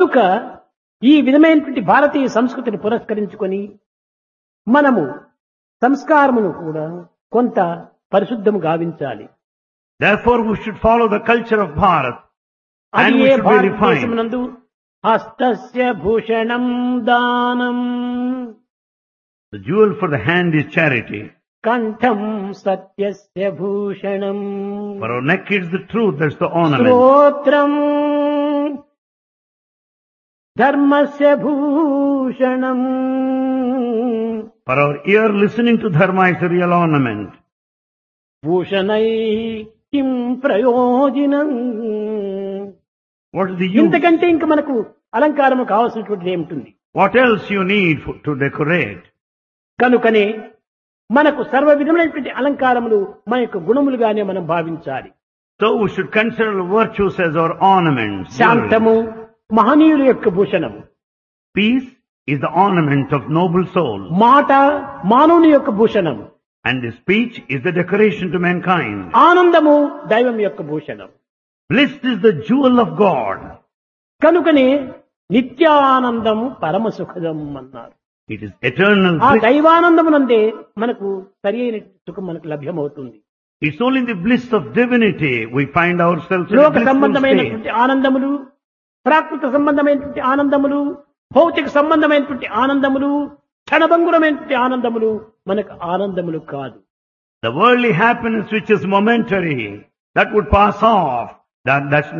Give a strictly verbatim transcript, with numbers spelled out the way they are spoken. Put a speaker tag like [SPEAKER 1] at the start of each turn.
[SPEAKER 1] కనుక ఈ విధమైనటువంటి భారతీయ సంస్కృతిని పురస్కరించుకొని మనము సంస్కారమును కూడా కొంత పరిశుద్ధము గావించాలి.
[SPEAKER 2] Therefore we should follow the culture of Bharat and
[SPEAKER 1] అది
[SPEAKER 2] we
[SPEAKER 1] A
[SPEAKER 2] should be refined.
[SPEAKER 1] భారతదేశమునందు హస్తస్య Bhushanam దానం,
[SPEAKER 2] The jewel for the hand is charity.
[SPEAKER 1] కంఠం సత్యస్య Bhushanam,
[SPEAKER 2] For our neck is the truth, that's the ornament.
[SPEAKER 1] శ్రోత్రం ధర్మస్య Bhushanam,
[SPEAKER 2] For our ear, listening to dharma is the real ornament.
[SPEAKER 1] భూషణై కిం ప్రయోజనం.
[SPEAKER 2] What is the use?
[SPEAKER 1] ఇంతకంటే ఇంక మనకు అలంకారము కావాల్సినటువంటిది ఏమిటి?
[SPEAKER 2] What else you need for, to decorate?
[SPEAKER 1] కనుకనే మనకు సర్వ విధములైనటువంటి అలంకారములు మన యొక్క గుణములుగానే మనం భావించాలి.
[SPEAKER 2] So we should consider virtues as our ornaments.
[SPEAKER 1] శాంతము మహనీయుల యొక్క భూషణము,
[SPEAKER 2] Peace is the ornament of noble soul,
[SPEAKER 1] మాట మానవుని యొక్క Bhushanam,
[SPEAKER 2] and the speech is the decoration to mankind.
[SPEAKER 1] ఆనందము దైవం యొక్క Bhushanam.
[SPEAKER 2] Bliss is the jewel of God.
[SPEAKER 1] కనుకనే నిత్యానందము పరమ సుఖదం అన్నారు.
[SPEAKER 2] It is eternal
[SPEAKER 1] ఆ
[SPEAKER 2] bliss.
[SPEAKER 1] దైవానందమునందే మనకు సరి అయిన సుఖం మనకు లభ్యమవుతుంది.
[SPEAKER 2] It's only in the bliss of divinity we find ourselves in a
[SPEAKER 1] లోక
[SPEAKER 2] blissful state.
[SPEAKER 1] సంబంధమైనటువంటి ఆనందములు, ప్రాకృత సంబంధమైనటువంటి ఆనందములు, భౌతిక సంబంధమైనటువంటి ఆనందములు, క్షణభంగురమైనటువంటి ఆనందములు మనకు ఆనందములు కాదు.
[SPEAKER 2] The worldly happiness which is momentary, that would pass off. That, that's